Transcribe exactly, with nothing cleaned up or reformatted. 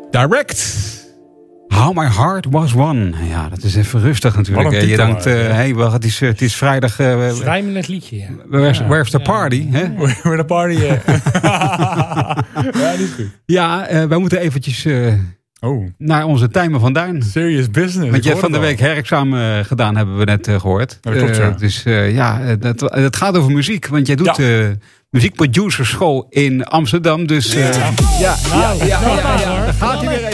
Direct. How My Heart Was Won. Ja, dat is even rustig natuurlijk. Je denkt, uh, hey, well, het, is, het is vrijdag. Uh, Vrijminnend liedje, ja. Where's, ja, where's the ja. party? Hè? Where's the party, yeah. Ja, die is goed. Ja, uh, wij moeten eventjes uh, oh. naar onze Tijmen van Duin. Serious business. Want je hebt van de week herexamen gedaan, hebben we net uh, gehoord. Ja, dat klopt, ja. Uh, dus uh, ja, dat, het gaat over muziek. Want jij doet... Ja. Uh, muziekproducerschool in Amsterdam. Dus uh, ja, ja, ja, ja, ja, ja, ja. Daar gaat hij weer even.